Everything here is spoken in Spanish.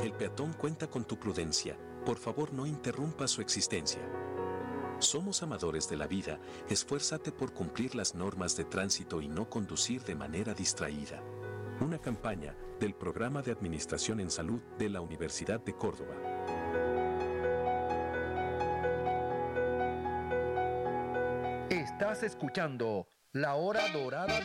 El peatón cuenta con tu prudencia. Por favor, no interrumpa su existencia. Somos amadores de la vida, esfuérzate por cumplir las normas de tránsito y no conducir de manera distraída. Una campaña del Programa de Administración en Salud de la Universidad de Córdoba. Estás escuchando La Hora Dorada